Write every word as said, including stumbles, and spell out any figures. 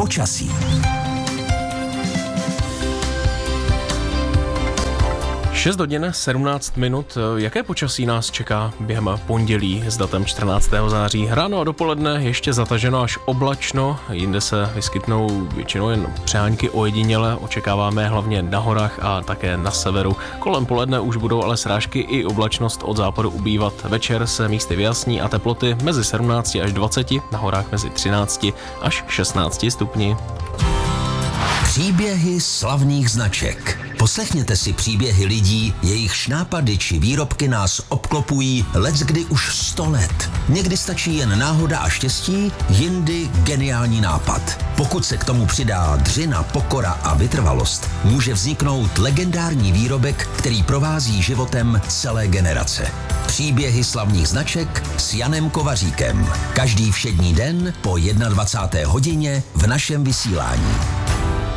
Počasí. šest hodin sedmnáct minut. Jaké počasí nás čeká během pondělí s datem čtrnáctého září? Ráno a dopoledne ještě zataženo až oblačno, jinde se vyskytnou většinou jen přehánky ojediněle, očekáváme hlavně na horách a také na severu. Kolem poledne už budou ale srážky i oblačnost od západu ubývat. Večer se místy vyjasní a teploty mezi sedmnácti až dvaceti, na horách mezi třinácti až šestnácti stupni. Příběhy slavných značek. Poslechněte si příběhy lidí, jejichž nápady či výrobky nás obklopují leckdy už sto let. Někdy stačí jen náhoda a štěstí, jindy geniální nápad. Pokud se k tomu přidá dřina, pokora a vytrvalost, může vzniknout legendární výrobek, který provází životem celé generace. Příběhy slavných značek s Janem Kovaříkem. Každý všední den po dvacáté jedné hodině v našem vysílání.